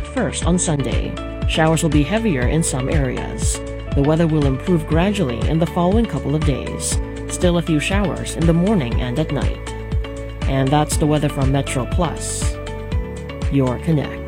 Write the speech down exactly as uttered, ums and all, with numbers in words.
at first on Sunday. Showers will be heavier in some areas. The weather will improve gradually in the following couple of days. Still a few showers in the morning and at night. And that's the weather from Metro Plus, your Connect.